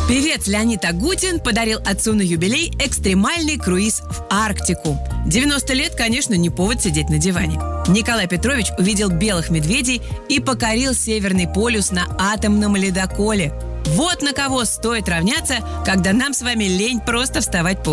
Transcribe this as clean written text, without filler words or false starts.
Певец Леонид Агутин подарил отцу на юбилей экстремальный круиз в Арктику. 90 лет, конечно, не повод сидеть на диване. Николай Петрович увидел белых медведей и покорил Северный полюс на атомном ледоколе. Вот на кого стоит равняться, когда нам с вами лень просто вставать по